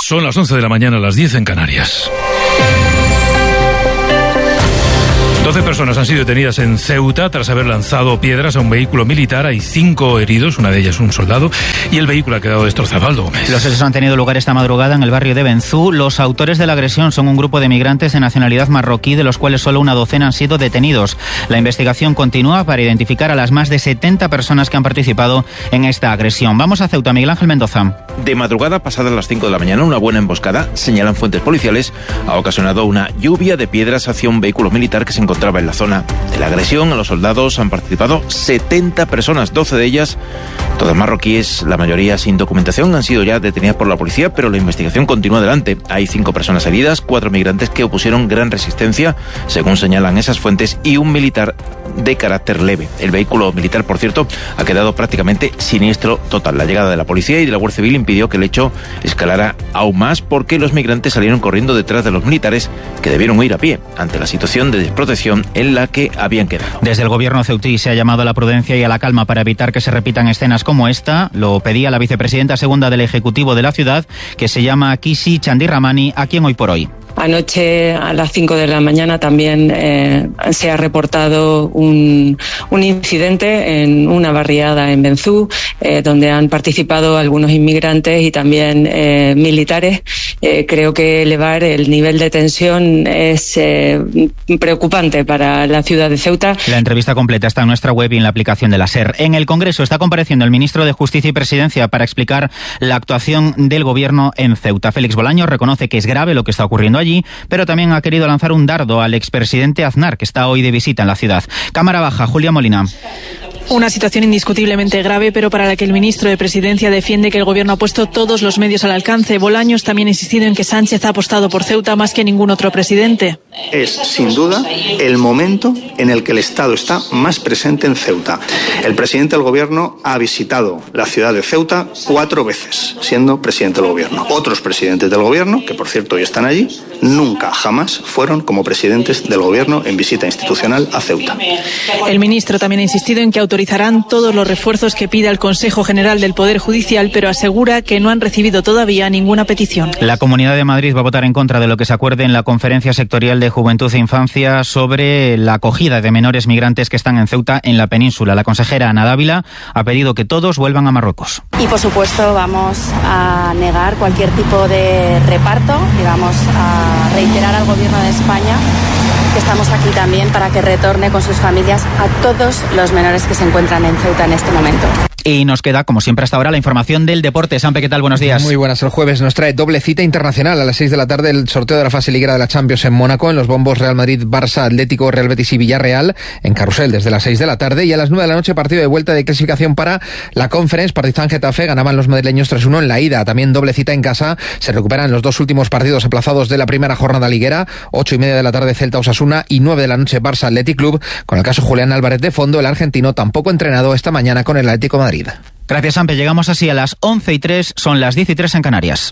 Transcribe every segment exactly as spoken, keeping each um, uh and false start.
Son las once de la mañana, las diez en Canarias. doce personas han sido detenidas en Ceuta tras haber lanzado piedras a un vehículo militar. Hay cinco heridos, una de ellas un soldado, y el vehículo ha quedado destrozado. Aldo Gómez. Los hechos han tenido lugar esta madrugada en el barrio de Benzú. Los autores de la agresión son un grupo de migrantes de nacionalidad marroquí, de los cuales solo una docena han sido detenidos. La investigación continúa para identificar a las más de setenta personas que han participado en esta agresión. Vamos a Ceuta, Miguel Ángel Mendoza. De madrugada, pasadas las cinco de la mañana, una buena emboscada, señalan fuentes policiales, ha ocasionado una lluvia de piedras hacia un vehículo militar que se encontraba en la zona de la agresión. A los soldados han participado setenta personas, doce de ellas, todas marroquíes, la mayoría sin documentación, han sido ya detenidas por la policía, pero la investigación continúa adelante. Hay cinco personas heridas, cuatro migrantes que opusieron gran resistencia, según señalan esas fuentes, y un militar de carácter leve. El vehículo militar, por cierto, ha quedado prácticamente siniestro total. La llegada de la policía y de la Guardia Civil impidió que el hecho escalara aún más, porque los migrantes salieron corriendo detrás de los militares, que debieron huir a pie ante la situación de desprotección en la que habían quedado. Desde el gobierno ceutí se ha llamado a la prudencia y a la calma para evitar que se repitan escenas como esta. Lo pedía la vicepresidenta segunda del Ejecutivo de la ciudad, que se llama Kisi Chandiramani, a quien hoy por hoy. Anoche a las cinco de la mañana también eh, se ha reportado un, un incidente en una barriada en Benzú, eh, donde han participado algunos inmigrantes y también eh, militares. Eh, creo que elevar el nivel de tensión es eh, preocupante para la ciudad de Ceuta. La entrevista completa está en nuestra web y en la aplicación de la SER. En el Congreso está compareciendo el ministro de Justicia y Presidencia para explicar la actuación del gobierno en Ceuta. Félix Bolaños reconoce que es grave lo que está ocurriendo allí, pero también ha querido lanzar un dardo al expresidente Aznar, que está hoy de visita en la ciudad. Cámara Baja, Julia Molina. Una situación indiscutiblemente grave, pero para la que el ministro de Presidencia defiende que el gobierno ha puesto todos los medios al alcance. Bolaños también ha insistido en que Sánchez ha apostado por Ceuta más que ningún otro presidente. Es, sin duda, el momento en el que el Estado está más presente en Ceuta. El presidente del gobierno ha visitado la ciudad de Ceuta cuatro veces, siendo presidente del gobierno. Otros presidentes del gobierno, que por cierto hoy están allí, nunca, jamás fueron como presidentes del gobierno en visita institucional a Ceuta. El ministro también ha insistido en que autorizarán todos los refuerzos que pida el Consejo General del Poder Judicial, pero asegura que no han recibido todavía ninguna petición. La Comunidad de Madrid va a votar en contra de lo que se acuerde en la Conferencia Sectorial de Juventud e Infancia sobre la acogida de menores migrantes que están en Ceuta, en la península. La consejera Ana Dávila ha pedido que todos vuelvan a Marruecos. Y por supuesto vamos a negar cualquier tipo de reparto y vamos a reiterar al Gobierno de España que estamos aquí también para que retorne con sus familias a todos los menores que se encuentran en Ceuta en este momento. Y nos queda, como siempre hasta ahora, la información del deporte. Sampe, ¿qué tal? Buenos días. Muy buenas. El jueves nos trae doble cita internacional. A las seis de la tarde el sorteo de la fase liguera de la Champions en Mónaco, en los bombos Real Madrid, Barça, Atlético, Real Betis y Villarreal, en Carrusel desde las seis de la tarde. Y a las nueve de la noche partido de vuelta de clasificación para la Conference. Partizan Getafe, ganaban los madrileños tres uno en la ida. También doble cita en casa. Se recuperan los dos últimos partidos aplazados de la primera jornada liguera. Ocho y media de la tarde Celta Osasuna y nueve de la noche Barça Athletic Club. Con el caso Julián Álvarez de fondo, el argentino tampoco entrenado esta mañana con el Atlético de Madrid. Gracias, Sampe. Llegamos así a las once y tres, son las diez y tres en Canarias.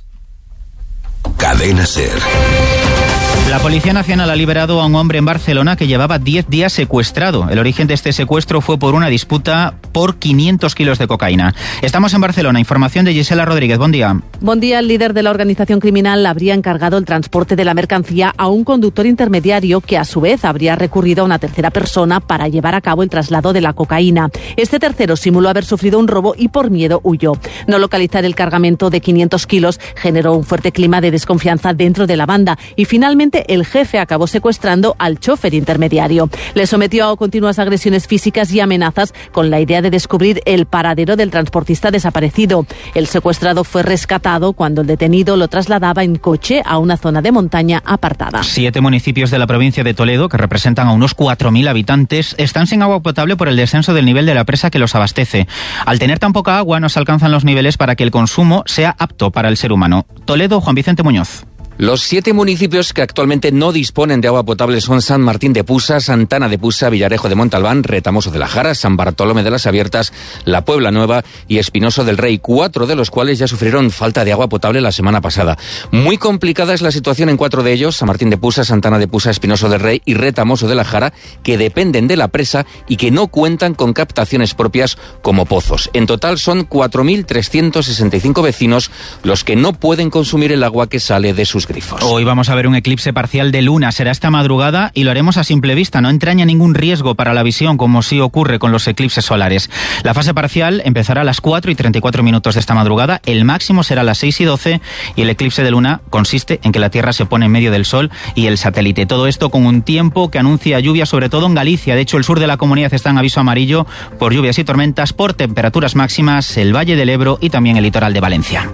Cadena SER. La Policía Nacional ha liberado a un hombre en Barcelona que llevaba diez días secuestrado. El origen de este secuestro fue por una disputa por quinientos kilos de cocaína. Estamos en Barcelona. Información de Gisela Rodríguez. Buen día. Buen día. El líder de la organización criminal habría encargado el transporte de la mercancía a un conductor intermediario que a su vez habría recurrido a una tercera persona para llevar a cabo el traslado de la cocaína. Este tercero simuló haber sufrido un robo y por miedo huyó. No localizar el cargamento de quinientos kilos generó un fuerte clima de desconfianza dentro de la banda y finalmente el jefe acabó secuestrando al chofer intermediario. Le sometió a continuas agresiones físicas y amenazas con la idea de descubrir el paradero del transportista desaparecido. El secuestrado fue rescatado cuando el detenido lo trasladaba en coche a una zona de montaña apartada. Siete municipios de la provincia de Toledo, que representan a unos cuatro mil habitantes, están sin agua potable por el descenso del nivel de la presa que los abastece. Al tener tan poca agua, no se alcanzan los niveles para que el consumo sea apto para el ser humano. Toledo, Juan Vicente Muñoz. Los siete municipios que actualmente no disponen de agua potable son San Martín de Pusa, Santana de Pusa, Villarejo de Montalbán, Retamoso de la Jara, San Bartolomé de las Abiertas, La Puebla Nueva y Espinoso del Rey, cuatro de los cuales ya sufrieron falta de agua potable la semana pasada. Muy complicada es la situación en cuatro de ellos, San Martín de Pusa, Santana de Pusa, Espinoso del Rey y Retamoso de la Jara, que dependen de la presa y que no cuentan con captaciones propias como pozos. En total son cuatro mil trescientos sesenta y cinco vecinos los que no pueden consumir el agua que sale de sus grifos. Hoy vamos a ver un eclipse parcial de luna. Será esta madrugada y lo haremos a simple vista. No entraña ningún riesgo para la visión, como sí ocurre con los eclipses solares. La fase parcial empezará a las cuatro y treinta y cuatro minutos de esta madrugada. El máximo será a las seis y doce y el eclipse de luna consiste en que la Tierra se pone en medio del Sol y el satélite. Todo esto con un tiempo que anuncia lluvia, sobre todo en Galicia. De hecho, el sur de la comunidad está en aviso amarillo por lluvias y tormentas, por temperaturas máximas, el Valle del Ebro y también el litoral de Valencia.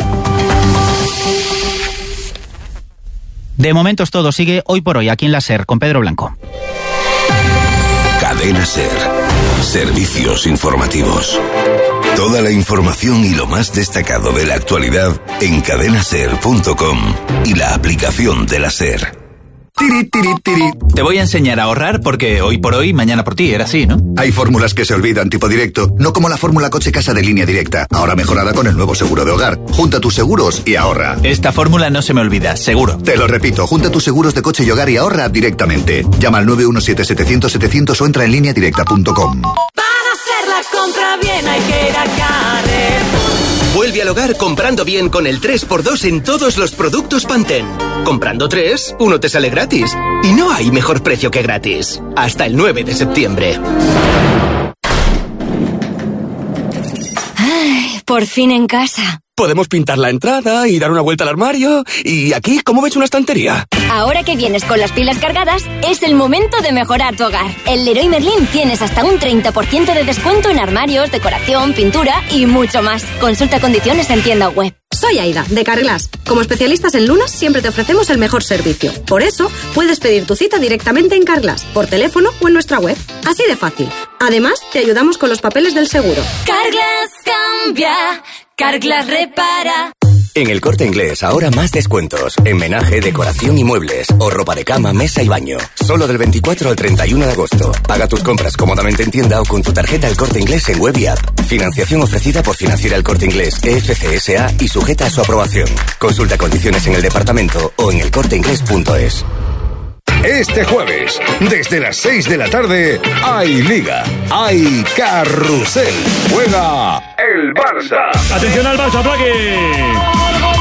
De momento es todo. Sigue Hoy por Hoy aquí en la SER con Pedro Blanco. Cadena SER. Servicios informativos. Toda la información y lo más destacado de la actualidad en cadena ser punto com y la aplicación de la SER. Tiri, tiri, tiri. Te voy a enseñar a ahorrar porque hoy por hoy, mañana por ti, era así, ¿no? Hay fórmulas que se olvidan, tipo directo, no como la fórmula coche-casa de Línea Directa, ahora mejorada con el nuevo seguro de hogar. Junta tus seguros y ahorra. Esta fórmula no se me olvida, seguro. Te lo repito, junta tus seguros de coche y hogar y ahorra directamente. Llama al nueve uno siete, setecientos, setecientos o entra en línea directa punto com. Para hacer la compra bien hay que ir a Carrefour. Vuelve al hogar comprando bien con el tres por dos en todos los productos Pantene. Comprando tres, uno te sale gratis. Y no hay mejor precio que gratis. Hasta el nueve de septiembre. Ay, por fin en casa. Podemos pintar la entrada y dar una vuelta al armario. Y aquí, ¿cómo ves una estantería? Ahora que vienes con las pilas cargadas, es el momento de mejorar tu hogar. En Leroy Merlin tienes hasta un treinta por ciento de descuento en armarios, decoración, pintura y mucho más. Consulta condiciones en tienda web. Soy Aida, de Carglass. Como especialistas en lunas, siempre te ofrecemos el mejor servicio. Por eso, puedes pedir tu cita directamente en Carglass, por teléfono o en nuestra web. Así de fácil. Además, te ayudamos con los papeles del seguro. Carglass cambia, Carglass repara. En El Corte Inglés, ahora más descuentos. En menaje, decoración y muebles. O ropa de cama, mesa y baño. Solo del veinticuatro al treinta y uno de agosto. Paga tus compras cómodamente en tienda o con tu tarjeta El Corte Inglés en web y app. Financiación ofrecida por Financiera El Corte Inglés, E F C S A y sujeta a su aprobación. Consulta condiciones en el departamento o en el corte inglés punto es. Este jueves, desde las seis de la tarde, hay Liga, hay Carrusel. Juega el Barça. Atención al Barça, Plaqui.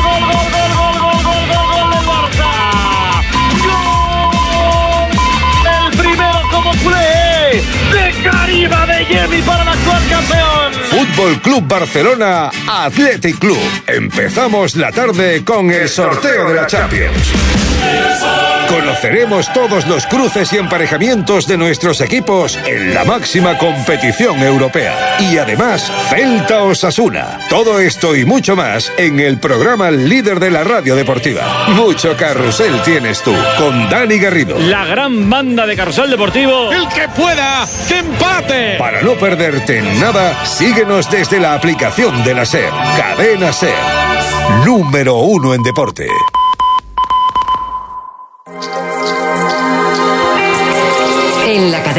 de Cariba de Yemi para el actual campeón. Fútbol Club Barcelona, Athletic Club. Empezamos la tarde con el sorteo de la Champions. Conoceremos todos los cruces y emparejamientos de nuestros equipos en la máxima competición europea. Y además, Celta Osasuna. Todo esto y mucho más en el programa líder de la radio deportiva. Mucho carrusel tienes tú, con Dani Garrido. La gran banda de Carrusel Deportivo. El que pueda, que empate. Para no perderte nada, síguenos desde la aplicación de la SER. Cadena SER. Número uno en deporte. En la cadena